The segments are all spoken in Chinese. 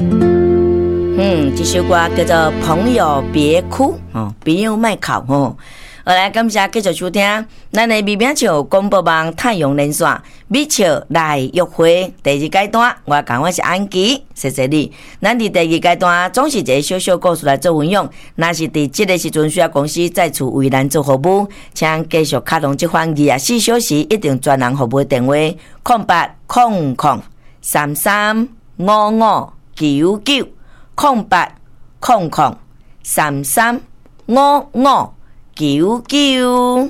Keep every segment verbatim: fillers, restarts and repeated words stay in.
嗯，这首歌叫做《朋友别哭》哦，朋友莫哭哦。好来，感谢继续收听咱的微名笑广播网太阳连线美笑来约会第二阶段，我讲我是安琪，谢谢你。咱伫第二阶段总是一个小小故事来做分享，若是伫这个时阵需要公司再次为咱做服务，请继续卡通这番二十四小时一定专人服务的电话：空八空空三三五五九九空八空空三三五五九九。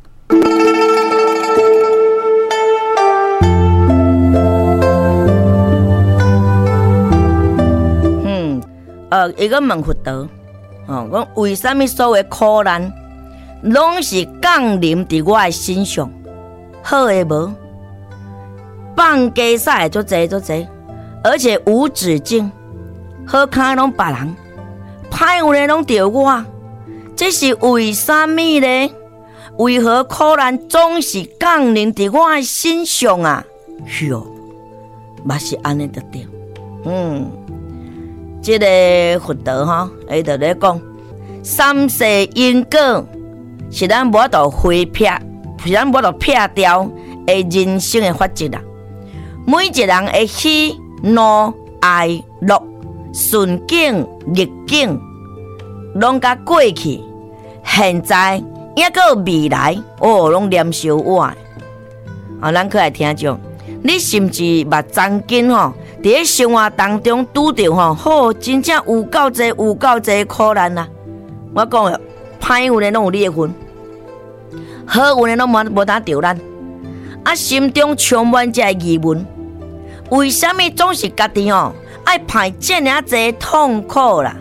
嗯，呃，伊个问佛陀，哦，讲为什么所有苦难，拢是降临伫我的身上？好诶无？放假赛足济足济，而且无止境。好看拢别人，歹有咧拢着我。这是为什么呢？为何苦难总是降临伫我的身上啊？哟，嘛是安尼得对。嗯，这个佛陀哈，伊就咧讲，三世因果是咱无法度回撇，是咱无法度撇掉的人生的法则啦。每一个人的喜怒哀乐、顺境逆境，拢甲过去、现在，也个未来，哦，拢连烧我。啊，咱可来听众，你是毋是捌曾经吼，伫咧生活当中拄着吼，好，真正有够济、有够济苦难啊！我讲诶，歹运诶拢有你诶份，好运诶拢无无当着咱。啊，心中充满这疑问，为什么总是家己吼爱排这么济痛苦啦？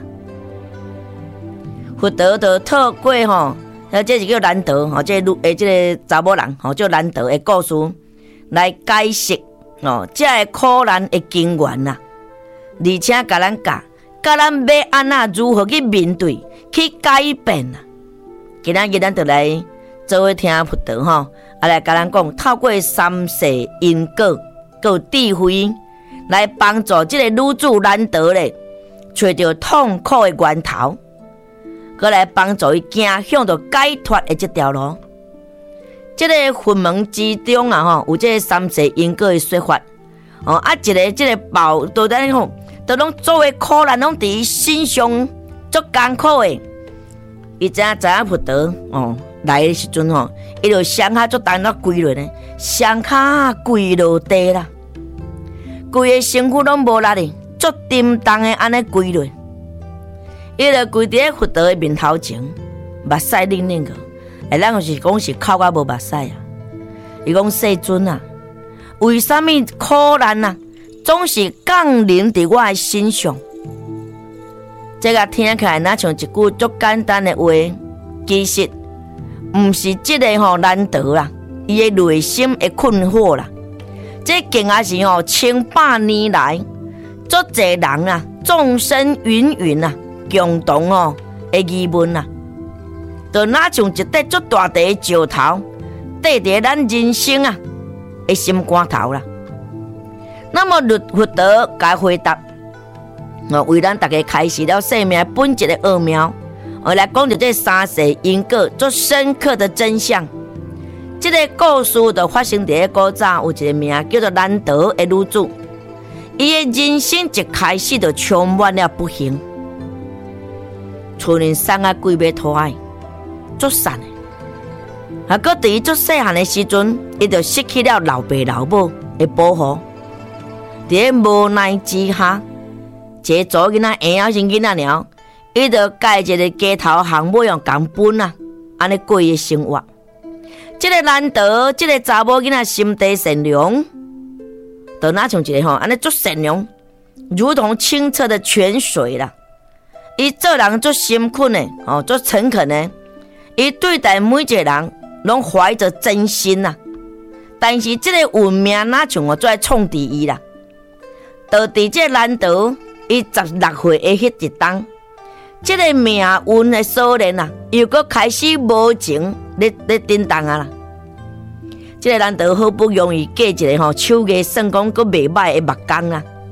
佛陀就透过吼，这是叫难得吼，这个诶，这个查某人吼叫难得诶故事来解释哦，这个苦难的根源啦，而且甲咱教，教咱要安那如何去面对、去改变啦。今仔日咱就来做伙听佛陀吼，啊来甲咱讲，透过三世因果，有智慧来帮助这个女子难得咧，找到痛苦的源头。佮来帮助伊行向着解脱的这条路。这个佛门之中啊，吼有这个三世因果的说法。哦，啊，一个这个报都在吼，都拢作为苦难，拢伫伊身上足艰苦的。伊知影知影佛陀哦来的时阵吼，伊就双脚足重了跪落呢，双脚跪落地啦，规个身躯拢无力哩，足沉重的安尼跪落。伊就跪伫咧佛陀的面头前，目屎冷冷个。哎，咱就是讲是哭到无目屎啊。伊讲世尊啊，为什么苦难啊，总是降临伫我的身上？这个听起来哪像一句足简单的话，其实毋是这个吼难得啦，伊的内心的困惑啦。这竟然是吼千百年来，足侪人啊，众生芸芸啊。共同哦的疑问啊，就哪像一块足大地的石头，缀伫咱人生啊的心肝头啦。那么佛陀甲回答，我为咱大家开始了生命本质的奥妙，我来讲到这三世因果最深刻的真相。这个故事就发生伫古早，有一个名叫做难得的女子，伊的人生一开始就充满了不幸。厝人送啊几尾拖爱，足瘦的。啊，搁伫伊足细汉的时阵，伊就失去了老爸老母的保护。伫咧无奈之下，一个做囡仔婴仔生囡仔了，伊就介一个街头巷尾用共分啊，安尼过伊的生活。这个难得，这个查某囡仔心地善良，就哪像一个吼，安尼足善良，如同清澈的泉水啦。伊做人足诚恳的，哦，足诚恳的。伊对待每一个人，拢怀着真心呐。但是这个运命哪像我在创伫伊啦？就伫这难得，伊十六岁的迄一当，这个命运的锁链啊，又搁开始无情咧咧震动啊啦。这个难得好不容易嫁一个吼手艺算讲搁袂歹的木工啊，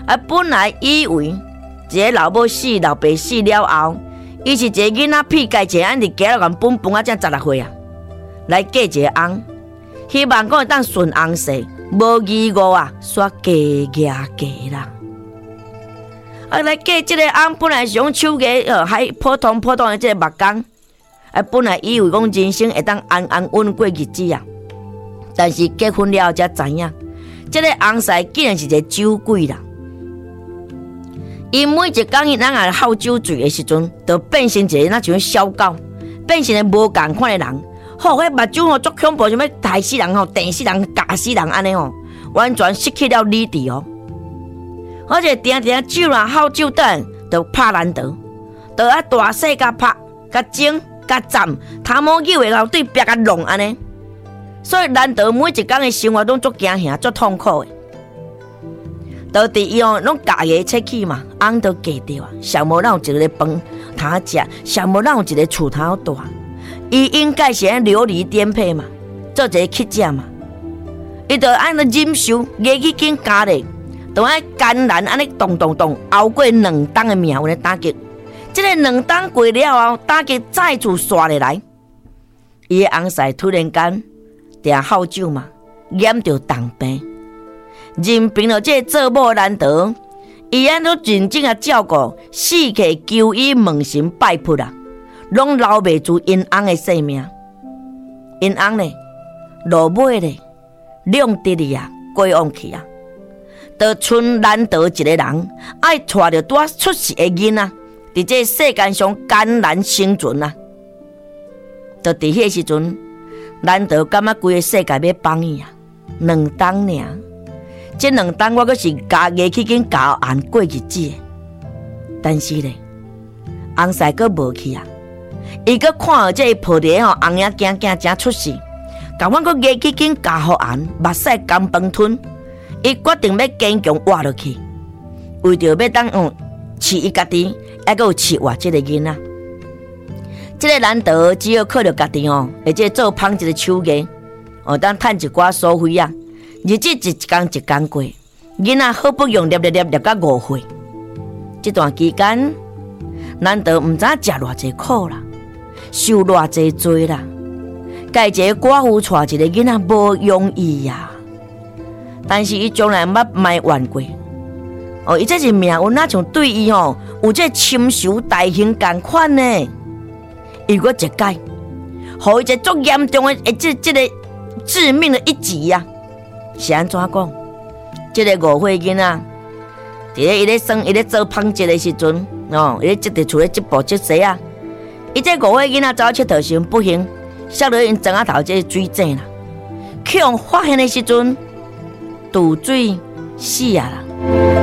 啊，本来以为一个老母死、老爸死了后，伊是一个囡仔屁介一个安尼家了，本本啊，才十六岁啊，来嫁一个翁，希望讲会当顺翁婿，无义务啊，煞嫁嫁嫁啦。啊，来嫁即个翁，本来是讲手艺呃还普通普通的即个木工，啊，本来以为讲人生会当安安稳过日子啊，但是结婚了后才知影，即个翁婿竟然是一个酒鬼啦。伊每一工伊咱也好酒醉的时阵，就变成一个那像小狗，变成一个无共款的人。吼，迄目睭吼足恐怖，想要杀死人吼，电死人、夹死人安尼吼，完全失去了理智哦。而且定定酒啦、好酒等，就拍难得，就爱大细甲拍、甲整、甲站，头毛脚的后对壁甲弄安尼。所以难得每一工的生活拢足惊吓、足痛苦的。就伫伊哦，拢家己出去嘛，翁都嫁掉啊，上无咱有一个饭通食，上无咱有一个厝通住。伊应该是安流离颠沛嘛，做一个乞食嘛。伊就安尼忍受，牙齿紧加咧，就安艰难安尼动动动熬过两冬的命运的打击。即个两冬过了后，打击再次刷下来。伊的翁婿突然间定好酒嘛，染着重病。任凭着这做某难得，伊安都认真啊照顾，死去求医问神拜佛啊，拢留袂住因翁的性命。因翁呢，落尾咧，两得哩啊，过往去啊，就剩难得一个人，爱带着拄出世的囡仔，伫这世间上艰难生存啊。就伫迄时阵，难得感觉规个世界要放伊啊，两冬尔。这两冬我阁是家己去紧交案过日子，但是咧，翁婿阁无去啊。伊阁看到这抱着吼翁仔囝囝正出世，甲阮阁牙去紧交互案，目屎干饭吞。伊决定要坚强活落去，为着要当嗯饲伊家己，还阁有饲活这个囡仔。这个难得只要靠着家己哦，而且做芳一个手艺，哦，当趁一寡所费啊。日子一天一天过，囡仔好不容易粒粒粒粒到五岁，这段期间，难得唔知食偌济苦啦，受偌济罪啦，家一个寡妇带一个囡仔无容易呀、啊。但是伊从来捌埋怨过，哦，伊这是命运哪像对伊哦有这亲仇大兄同款呢？伊阁一解，互伊一个足严重的诶，这这个致命的一击呀、啊！是安怎讲？这个五岁囡仔，伫咧伊咧生伊咧做芳节的时阵，哦，伊咧即伫厝咧即步即踅啊。伊这五岁囡仔走佚佗时不幸，摔落因庄仔头这水井啦。去用发现的时阵，渡水死啊啦！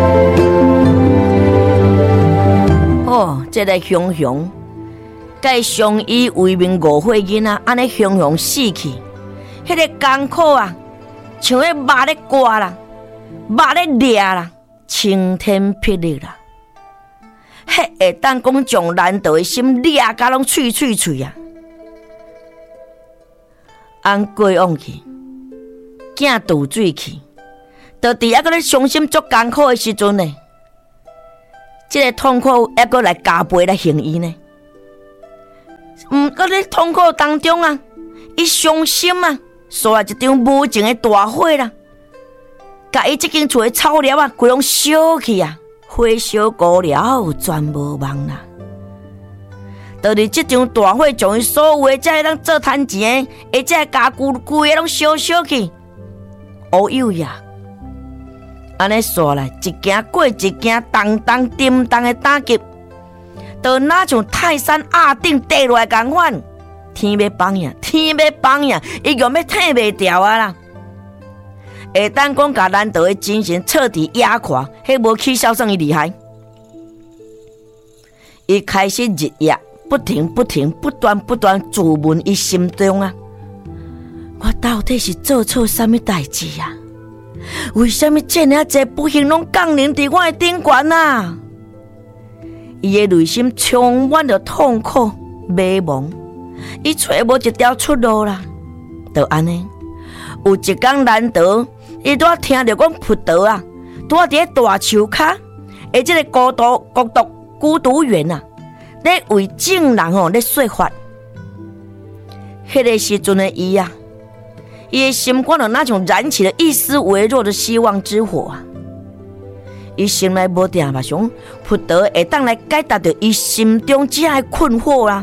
哦，这个熊熊，该相依为命五岁囡仔，安尼熊熊死去，迄、那个艰苦啊！像迄肉咧刮啦，肉咧掠啦，晴天霹雳啦，迄会当讲将难得的心掠甲拢脆脆脆啊！翁过往去，囝渡水去，就伫遐个咧伤心足艰苦的时阵呢，这个痛苦还阁来加倍来行伊呢。毋过咧痛苦当中啊，伊伤心啊！刷来一场无情的大火啦，甲伊即间厝的草料啊，规拢烧去啊，火烧过了，全无望啦。就伫即场大火将伊所有的才会当做趁钱的，而且家具规个拢烧烧去，乌有呀！安尼刷来一件过一件，重重沉重的打击，就哪像泰山压顶跌落来共款。天要放呀，天要放呀，伊用要挺袂掉啊啦！会当讲甲难得的精神彻底压垮，迄无气消算伊厉害。伊开始日夜不停不停不断不断自问伊心中啊，我到底是做错什么代志啊？为什么这么侪不幸拢降临伫我的顶悬啊？伊的内心充满着痛苦、迷茫。伊找无一条出路啦，就安尼。有一天难得，伊拄听着讲佛陀啊， 拄伫咧大树骹，而这个孤独、孤独、孤独园啊，咧为众人吼咧说法。迄个时阵的伊啊，伊的心肝就那种燃起了一丝微弱的希望之火啊！伊心内无定嘛想，佛陀会当来解答着伊心中这样的困惑啦、啊，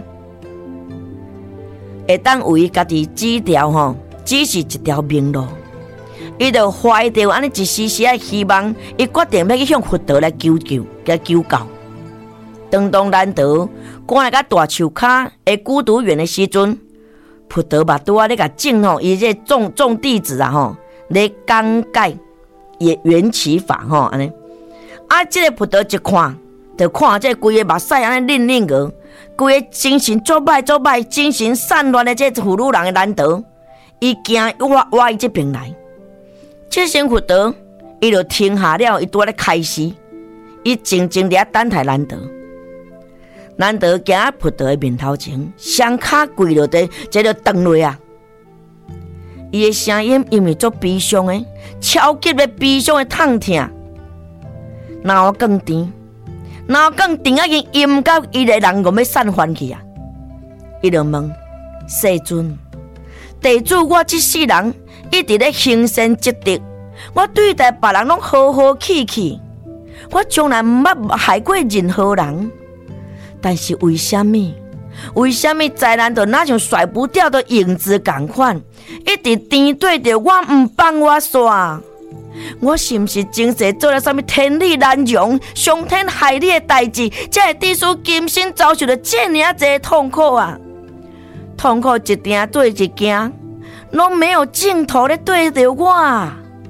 会当为伊家己指条吼，指示一条明路。伊就怀着安尼一丝丝的希望，伊决定要去向佛陀来求救，来求教。当当难得赶来到大树骹的孤独园的时阵，佛陀嘛拄啊咧甲种吼，伊这众众弟子啊吼，咧讲解也缘起法吼安尼。啊，这个佛陀一看，就看这规个目屎安尼恁恁个，规个精神足歹足歹，精神散乱的这妇女人的难得，伊惊我我伊这边来。这时佛陀伊就停下了，伊拄啊咧开示，伊静静地等待难得。难得行到佛陀的面头前，双脚跪落地，这就断落啊！伊的声音因为足悲伤的，超级的悲伤的痛痛，脑更甜，脑更甜啊！已经阴到伊个人我要散翻去啊！伊就问世尊，地主我这世人一直咧行善积德，我对待别人拢和和气气，我从来毋捌害过任何人。但是为什么？为什么灾难就那像甩不掉的影子同款，一直甜对着我，唔放我煞？我是不是前世做了什么天理难容、伤天害理的代志，才会致使今生遭受了这么多痛苦啊？痛苦一件对一件，拢没有尽头的对着我。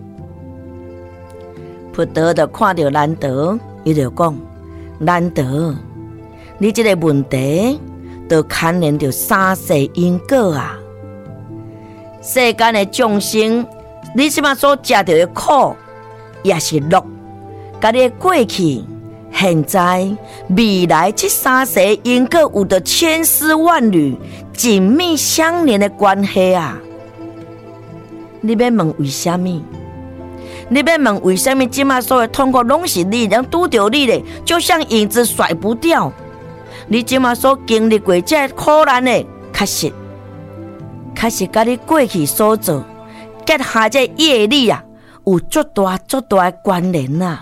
佛陀就看到难得，伊就讲：难得。你这个问题，就牵连着三世因果啊！世间的众生，你即马所食到的苦，也是乐，甲你的过去、现在、未来这三世因果有着千丝万缕、紧密相连的关系啊！你要问为什么？你要问为什么即马所有痛苦拢是你，能拄着你嘞？就像影子甩不掉。你即马所经历过这苦难的，确实，确实甲你过去所做结下这业力啊，有足大足大的关联啊。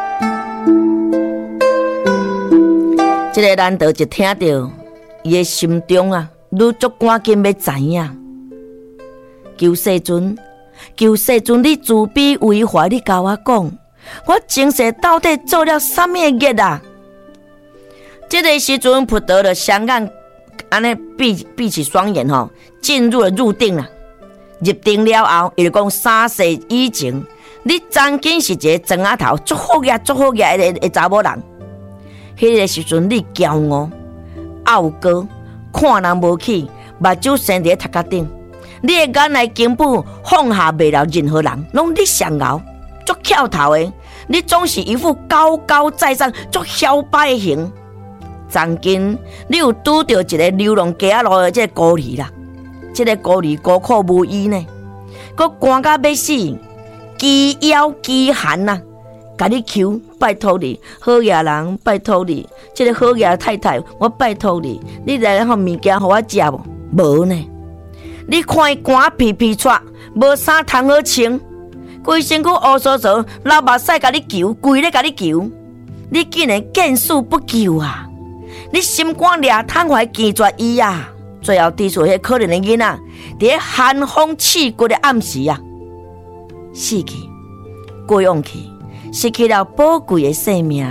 这个难得就听到，伊的心中啊，愈足赶紧要知影，求世尊，求世尊，你慈悲为怀，你甲我讲，我前世到底做了什么业啊？这个时阵，佛陀的双眼安尼闭闭起双眼吼，进入了入定啦。入定了后，伊就讲三世以前，你曾经是一个庄仔头，足好个、足好个的的查某人。迄个时阵，你骄傲、傲高，看人无起，目睭生伫头壳顶，你的眼内根本放下袂了任何人，拢你上熬，足翘头的，你总是一副高高在上、足嚣摆的形。曾经，你有拄到一个流浪街路的这个孤儿啦，这个孤儿孤苦无依呢，佮寒到要死，饥枵饥寒呐，甲你求，拜托你，好野人，拜托你，这个好野太太，我拜托你，你来互物件互我食无？无呢，你看伊寒皮皮喘，无衫通好穿，规身躯乌糟糟，流目屎甲你求，跪咧甲你求，你竟然见死不救啊！你心肝掠痛怀坚决伊啊！最后滴出迄可怜的囡仔，伫寒风刺骨的暗时啊，死去，过往去，失去了宝贵的生命。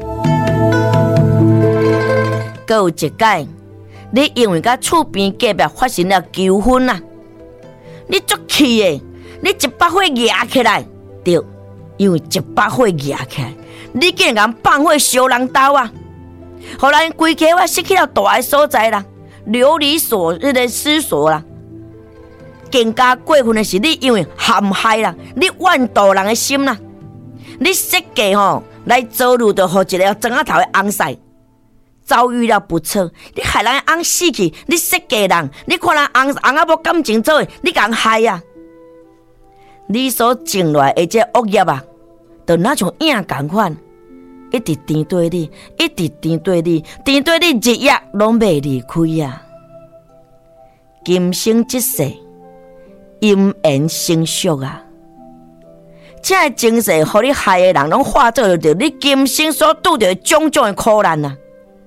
阁有一解，你因为甲厝边隔壁发生了纠纷啊，你足气的，你一把火压起来，对，因为一把火压起来，你竟然放火烧人家啊！后来规家我失去了大个所在啦，流离所那个失所啦。更加过分的是，你因为陷害啦，你怨妒人的心啦，你设计吼来遭遇到互一个庄仔头的翁婿遭遇了不测，你害人的翁死去，你设计人，你看人翁翁仔无感情做的，你共害啊！你所种来的这恶业啊， 就那种影同款，一直甜对你，一直甜对你，甜对你日夜拢袂离开啊！今生即世，因缘成熟啊！这个前世互你害的人，拢化作着你今生所拄着种种的苦难啊！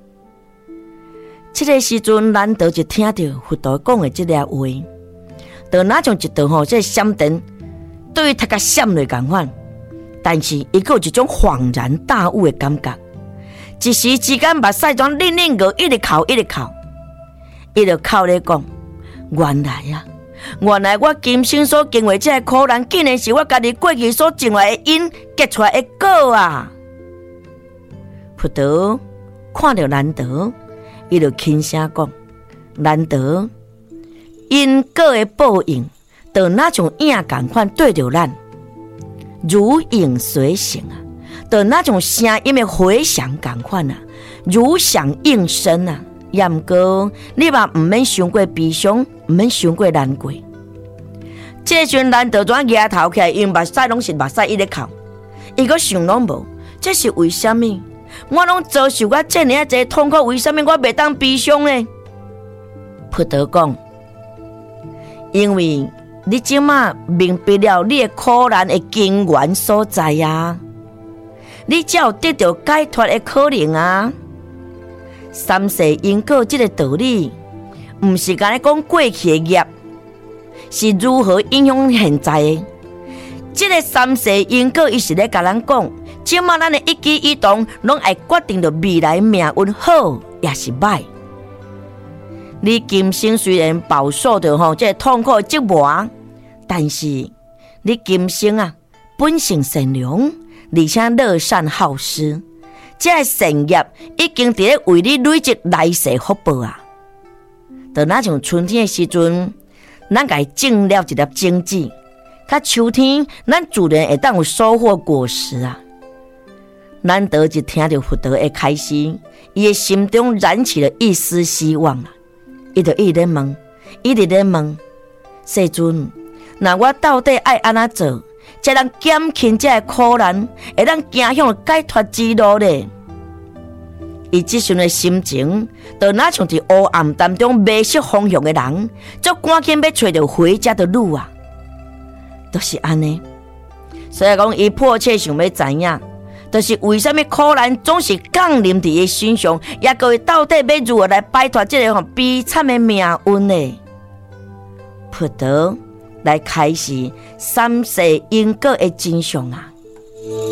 这个时阵，难得就听到佛陀讲的这个话，就那种一道吼，这个闪电对于他甲闪落共款，但是伊有一种恍然大悟的感觉，一时之间目屎全冷冷个，一直哭一直哭，伊就哭咧讲：原来啊！原来我今生所经历这个苦难，竟然是我家己过去所种来的因结出来的果啊！佛陀看到难得，伊就轻声讲：难得因果的报应，就那种影同款对着咱，如影随形啊！就那种声音的回响同款啊，如响应声啊！也毋过，你嘛毋免伤过悲伤，毋免伤过难过。这阵难得转额头起来，因目屎拢是目屎一直哭。伊阁想拢无，这是为什么？我拢遭受我这样这痛苦，为什么我袂当悲伤呢？佛陀讲，因为你即马明白了你的苦难的根源所在啊，你才有得到解脱的可能啊。三世因果这个道理，毋是干咧讲过去的业，是如何影响现在的。这个三世因果，伊是咧甲咱讲，即马咱的一举一动，拢会决定着未来命运好也是歹。你今生虽然饱受着吼这个痛苦的折磨，但是你今生啊本性善良，而且乐善好施。这个善业已经伫咧为你累积来世福报啊！到那像春天的时阵，咱家种了一粒种子，较秋天咱自然会当有收获果实啊！难得就听到佛陀的开示，伊的心中燃起了一丝希望啊！伊就一直咧问，一直咧问，世尊，那我到底爱安怎做？才能减轻这个苦难，会当走向解脱之路呢？伊即阵的心情，就若像伫黑暗当中迷失方向的人，就赶紧要找到回家的路啊！都、就是安尼。所以讲，伊迫切想要知影，就是为什么苦难总是降临伫伊身上，也各位到底要如何来摆脱这个悲惨的命运呢？佛陀来开示三世因果的真相啊！